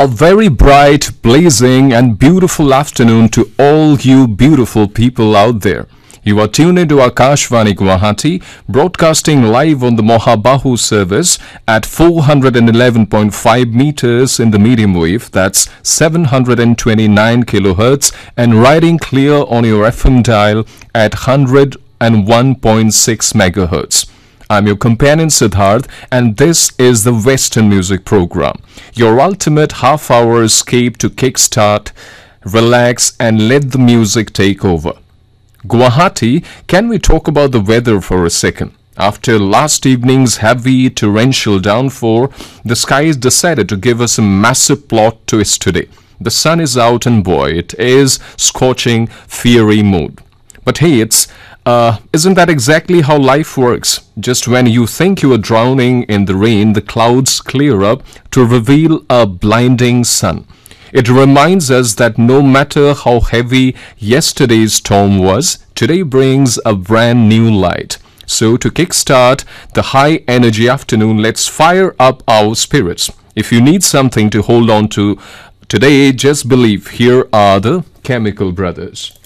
A very bright, blazing, and beautiful afternoon to all you beautiful people out there. You are tuned into Akashvani Guwahati, broadcasting live on the Mohabahu service at 411.5 meters in the medium wave, that's 729 kilohertz, and riding clear on your FM dial at 101.6 megahertz. I'm your companion Siddharth, and this is the Western Music Program, your ultimate half-hour escape to kickstart, relax, and let the music take over. Guwahati, can we talk about the weather for a second? After last evening's heavy torrential downpour, the skies decided to give us a massive plot twist today. The sun is out and boy, it is scorching, fiery mood. But hey, isn't that exactly how life works? Just when you think you are drowning in the rain, the clouds clear up to reveal a blinding sun. It reminds us that no matter how heavy yesterday's storm was, today brings a brand new light. So to kickstart the high energy afternoon, let's fire up our spirits. If you need something to hold on to today, just believe here are the Chemical Brothers.